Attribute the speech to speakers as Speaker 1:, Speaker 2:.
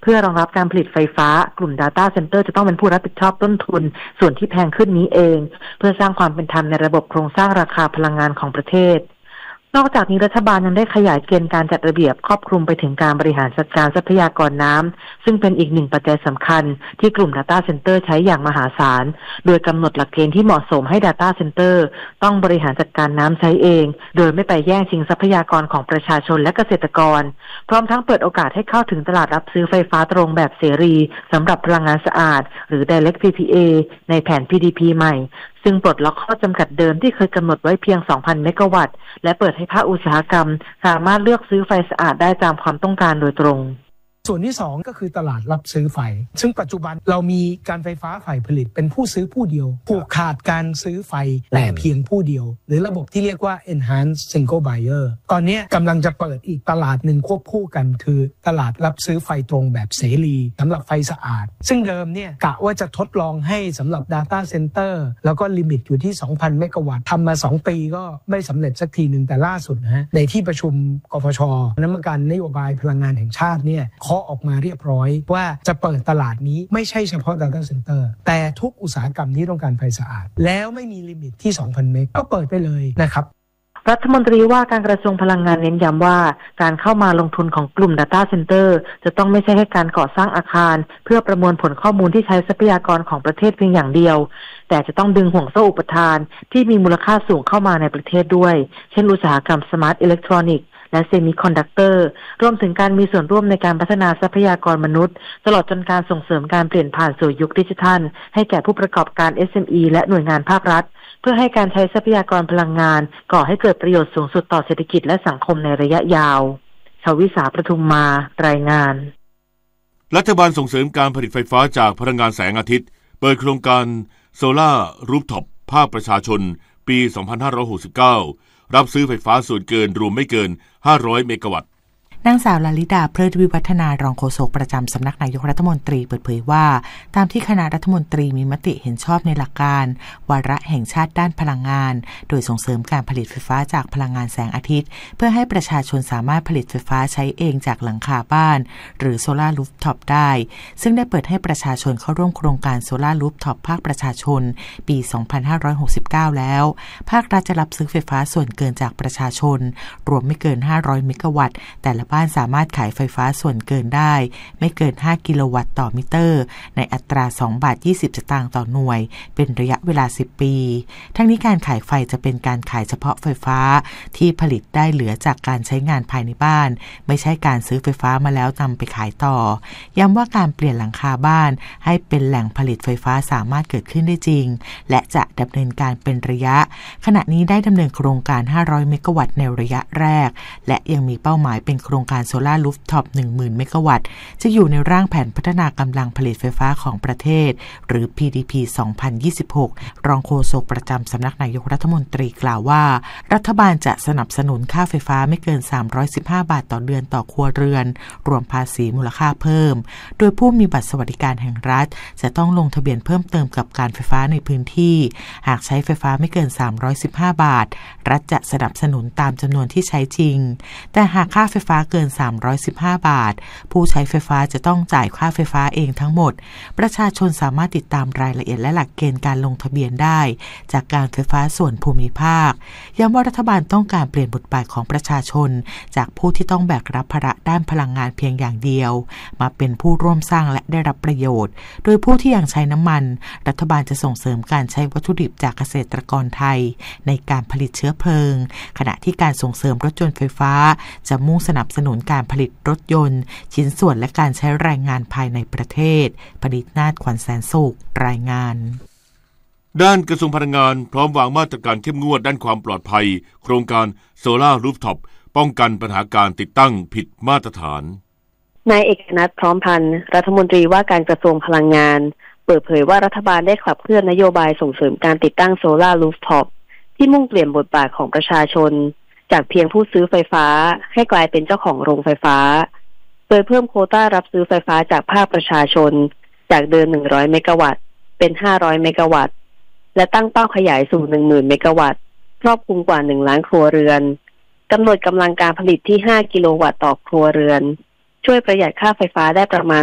Speaker 1: พื่อรองรับการผลิตไฟฟ้ากลุ่ม Data Center จะต้องเป็นผู้รับผิดชอบต้นทุนส่วนที่แพงขึ้นนี้เองเพื่อสร้างความเป็นธรรมในระบบโครงสร้างราคาพลังงานของประเทศนอกจากนี้รัฐบาลยังได้ขยายเกณฑ์การจัดระเบียบครอบคลุมไปถึงการบริหารจัดการทรัพยากรน้ำซึ่งเป็นอีกหนึ่งปัจจัยสำคัญที่กลุ่ม Data Center ใช้อย่างมหาศาลโดยกำหนดหลักเกณฑ์ที่เหมาะสมให้ Data Center ต้องบริหารจัดการน้ำใช้เองโดยไม่ไปแย่งชิงทรัพยากรของประชาชนและเกษตรกรพร้อมทั้งเปิดโอกาสให้เข้าถึงตลาดรับซื้อไฟฟ้าตรงแบบเสรีสำหรับพลังงานสะอาดหรือ Direct PPA ในแผน PDP ใหม่ซึ่งปลดล็อกข้อจำกัดเดิมที่เคยกำหนดไว้เพียง 2,000 เมกะวัตต์และเปิดให้ภาคอุตสาหกรรมสามารถเลือกซื้อไฟสะอาดได้ตามความต้องการโดยตรง
Speaker 2: ส่วนที่2ก็คือตลาดรับซื้อไฟซึ่งปัจจุบันเรามีการไฟฟ้าฝ่ายผลิตเป็นผู้ซื้อผู้เดียวผูกขาดการซื้อไฟแต่เพียงผู้เดียวหรือระบบที่เรียกว่า enhanced single buyer ตอนนี้กำลังจะเปิดอีกตลาดหนึ่งควบคู่กันคือตลาดรับซื้อไฟตรงแบบเสรีสำหรับไฟสะอาดซึ่งเดิมเนี่ยกะว่าจะทดลองให้สำหรับ Data Center แล้วก็ลิมิตอยู่ที่ 2,000 เมกะวัตต์ทำมา2ปีก็ไม่สำเร็จสักทีหนึ่งแต่ล่าสุดนะฮะในที่ประชุมกฟช.คณะกรรมการนโยบายพลังงานแห่งชาติเนี่ยออกมาเรียบร้อยว่าจะเปิดตลาดนี้ไม่ใช่เฉพาะ Data Center แต่ทุกอุตสาหกรรมที่ต้องการไฟสะอาดแล้วไม่มีลิมิตที่ 2,000 เมกก็เปิดไปเลยนะครับ
Speaker 1: รัฐมนตรีว่าการกระทรวงพลังงานเน้นย้ำว่าการเข้ามาลงทุนของกลุ่ม Data Center จะต้องไม่ใช่แค่การก่อสร้างอาคารเพื่อประมวลผลข้อมูลที่ใช้ทรัพยากรของประเทศเพียงอย่างเดียวแต่จะต้องดึงห่วงโซ่อุปทานที่มีมูลค่าสูงเข้ามาในประเทศด้วยเช่นอุตสาหกรรมสมาร์ทอิเล็กทรอนิกส์และเซมิคอนดักเตอร์รวมถึงการมีส่วนร่วมในการพัฒนาทรัพยากรมนุษย์ตลอดจนการส่งเสริมการเปลี่ยนผ่านสู่ยุคดิจิทัลให้แก่ผู้ประกอบการ SME และหน่วยงานภาครัฐเพื่อให้การใช้ทรัพยากรพลังงานก่อให้เกิดประโยชน์สูงสุดต่อเศรษฐกิจและสังคมในระยะยาวชวิสาประทุมมารายงาน
Speaker 3: รัฐบาลส่งเสริมการผลิตไฟฟ้าจากพลังงานแสงอาทิตย์เปิดโครงการโซล่ารูฟท็อปภาคประชาชนปี 2569รับซื้อไฟฟ้าส่วนเกินรวมไม่เกิน500 เมกะวัตต์
Speaker 4: นางสาวลลิดาเพลิดวิวัฒนารองโฆษกประจำสำนักนายกรัฐมนตรีเปิดเผยว่าตามที่คณะรัฐมนตรีมีมติเห็นชอบในหลักการวาระแห่งชาติด้านพลังงานโดยส่งเสริมการผลิตไฟฟ้าจากพลังงานแสงอาทิตย์เพื่อให้ประชาชนสามารถผลิตไฟฟ้าใช้เองจากหลังคาบ้านหรือโซลาร์รูฟท็อปได้ซึ่งได้เปิดให้ประชาชนเข้าร่วมโครงการโซลาร์รูฟท็อปภาคประชาชนปี 2569 แล้วภาครัฐจะรับซื้อไฟฟ้าส่วนเกินจากประชาชนรวมไม่เกิน500 เมกะวัตต์แต่ละบ้านสามารถขายไฟฟ้าส่วนเกินได้ไม่เกิน5กิโลวัตต์ต่อมิเตอร์ในอัตรา2.20 บาทต่อหน่วยเป็นระยะเวลา10ปีทั้งนี้การขายไฟจะเป็นการขายเฉพาะไฟฟ้าที่ผลิตได้เหลือจากการใช้งานภายในบ้านไม่ใช่การซื้อไฟฟ้ามาแล้วนำไปขายต่อย้ำว่าการเปลี่ยนหลังคาบ้านให้เป็นแหล่งผลิตไฟฟ้าสามารถเกิดขึ้นได้จริงและจะดำเนินการเป็นระยะขณะนี้ได้ดำเนินโครงการ500 เมกะวัตต์ในระยะแรกและยังมีเป้าหมายเป็นโครงการโซลาร์รูฟท็อป 10,000 เมกะวัตต์จะอยู่ในร่างแผนพัฒนากำลังผลิตไฟฟ้าของประเทศหรือ PDP 2026 รองโฆษกประจำสำนักนายกรัฐมนตรีกล่าวว่ารัฐบาลจะสนับสนุนค่าไฟฟ้าไม่เกิน315 บาทต่อเดือนต่อครัวเรือนรวมภาษีมูลค่าเพิ่มโดยผู้มีบัตรสวัสดิการแห่งรัฐจะต้องลงทะเบียนเพิ่มเติมกับการไฟฟ้าในพื้นที่หากใช้ไฟฟ้าไม่เกิน315 บาทรัฐจะสนับสนุนตามจำนวนที่ใช้จริงแต่หากค่าไฟฟ้าเกิน315 บาทผู้ใช้ไฟฟ้าจะต้องจ่ายค่าไฟฟ้าเองทั้งหมดประชาชนสามารถติดตามรายละเอียดและหลักเกณฑ์การลงทะเบียนได้จากการไฟฟ้าส่วนภูมิภาคย้ำว่ารัฐบาลต้องการเปลี่ยนบทบาทของประชาชนจากผู้ที่ต้องแบกรับภาระด้านพลังงานเพียงอย่างเดียวมาเป็นผู้ร่วมสร้างและได้รับประโยชน์โดยผู้ที่ยังใช้น้ำมันรัฐบาลจะส่งเสริมการใช้วัตถุดิบจากเกษตรกรไทยในการผลิตเชื้อเพลิงขณะที่การส่งเสริมรถยนต์ไฟฟ้าจะมุ่งสนับสนุนการผลิตรถยนต์ชิ้นส่วนและการใช้แรงงานภายในประเทศผลิตนาฏขวัญแสนสุขรายงาน
Speaker 3: ด้านกระทรวงพลังงานพร้อมวางมาตรการเข้มงวดด้านความปลอดภัยโครงการโซล่ารูฟท็อปป้องกันปัญหาการติดตั้งผิดมาตรฐาน
Speaker 5: นายเอกนัทพร้อมพันธ์รัฐมนตรีว่าการกระทรวงพลังงานเปิดเผยว่ารัฐบาลได้ขับเคลื่อนนโยบายส่งเสริมการติดตั้งโซล่ารูฟท็อปที่มุ่งเปลี่ยนบทบาทของประชาชนจากเพียงผู้ซื้อไฟฟ้าให้กลายเป็นเจ้าของโรงไฟฟ้าโดยเพิ่มโควต้ารับซื้อไฟฟ้าจากภาคประชาชนจากเดิม100 เมกะวัตต์เป็น500 เมกะวัตต์และตั้งเป้าขยายสู่ 10,000 เมกะวัตต์ครอบคลุมกว่า1ล้านครัวเรือนกำหนดกำลังการผลิตที่5กิโลวัตต์ต่อครัวเรือนช่วยประหยัดค่าไฟฟ้าได้ประมาณ